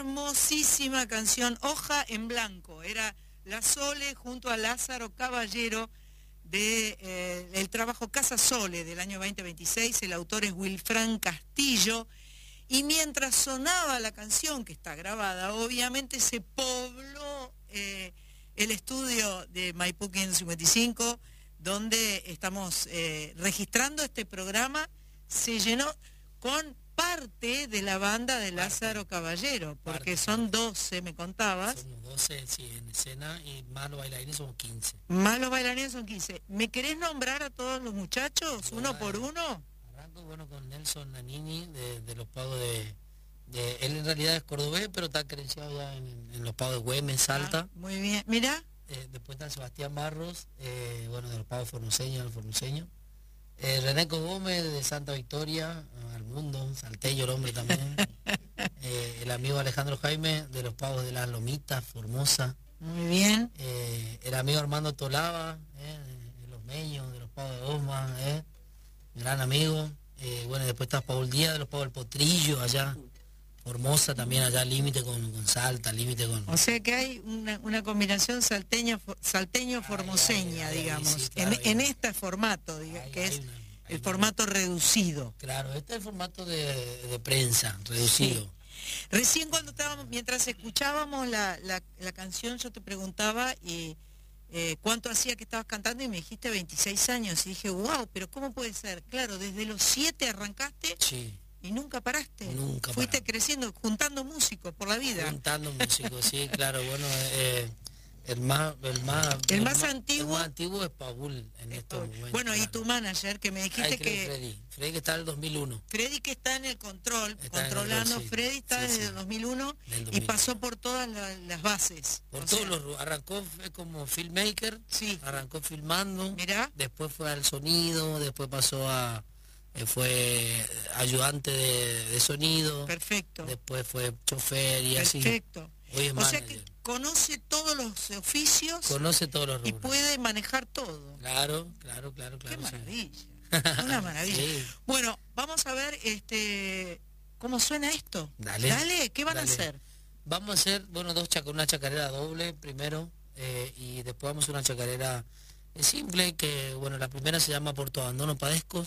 hermosísima canción, Hoja en Blanco. Era La Sole junto a Lázaro Caballero del trabajo Casa Sole del año 2026. El autor es Wilfran Castillo. Y mientras sonaba la canción, que está grabada, obviamente se pobló el estudio de Maipú 555, donde estamos registrando este programa. Se llenó con parte de la banda de Lázaro Caballero, porque son 12, me contabas. Somos 12, sí, en escena, y más los bailarines somos 15. Más los bailarines son 15. ¿Me querés nombrar a todos los muchachos, uno por uno? Arranco, bueno, con Nelson Nanini, de los pagos de... Él en realidad es cordobés, pero está credenciado ya en los pagos de Güemes, Salta. Muy bien, mira. Después está Sebastián Barros, bueno, de los pagos formoseños, del formoseño. René Gómez de Santa Victoria, al mundo, salteño el hombre también. El amigo Alejandro Jaime de los pagos de Las Lomitas, Formosa. Muy bien. El amigo Armando Tolava, de Los Meños, de los pagos de Osma, gran amigo. Bueno, después está Paul Díaz de los pagos del Potrillo, allá. Formosa también, allá límite con Salta, límite con... O sea que hay una combinación salteño-formoseña, digamos, sí, claro, en este formato, que es el formato reducido. Claro, este es el formato de prensa, reducido. Sí. Recién mientras escuchábamos la canción, yo te preguntaba cuánto hacía que estabas cantando y me dijiste 26 años. Y dije, wow, pero ¿cómo puede ser? Claro, desde los 7 arrancaste. Sí. ¿Y nunca paraste? Nunca. Fuiste creciendo, juntando músicos por la vida. Juntando músicos, sí, claro. Bueno, el más antiguo. El más antiguo es Paul en estos momentos. Bueno, claro. Y tu manager, que me dijiste que... Freddy que está en el 2001. Freddy que está en el control, controlando. Sí. Freddy está desde el 2001 y pasó por todas las bases. Por todos los... Arrancó como filmmaker, arrancó filmando. Mirá. Después fue al sonido, después pasó a... fue ayudante de sonido. Perfecto. Después fue chofer y así. Perfecto. Hoy es manager. O sea que conoce todos los oficios. Conoce todos los rubros. Y puede manejar todo. Claro. Qué maravilla. Una maravilla. Sí. Bueno, vamos a ver cómo suena esto. Dale, ¿qué van a hacer? Vamos a hacer, bueno, una chacarera doble primero, y después vamos a una chacarera simple, que bueno, la primera se llama Por tu abandono padezco.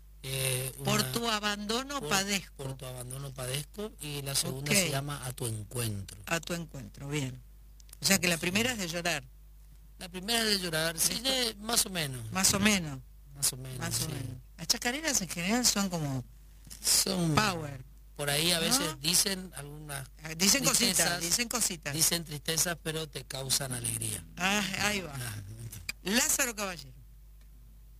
Por tu abandono padezco. Por tu abandono padezco. Y la segunda se llama A tu encuentro. A tu encuentro, bien. O sea que la primera es de llorar. La primera es de llorar, sí, más o menos. Más o menos. Más o menos. Las chacareras en general son como... Son power. Por ahí a veces dicen algunas... Dicen cositas. Dicen tristezas, pero te causan alegría. Ahí va. Lázaro Caballero.